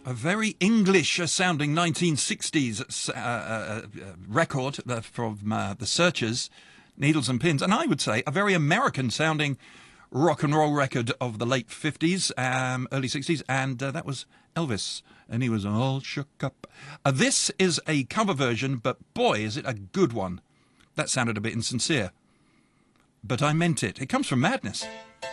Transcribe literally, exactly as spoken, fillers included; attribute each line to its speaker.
Speaker 1: A very English-sounding nineteen sixties uh, uh, record uh, from uh, the Searchers, Needles and Pins, and I would say a very American-sounding rock and roll record of the late fifties, um, early sixties, and uh, that was Elvis, and he was all shook up. Uh, this is a cover version, but boy, is it a good one. That sounded a bit insincere, but I meant it. It comes from Madness.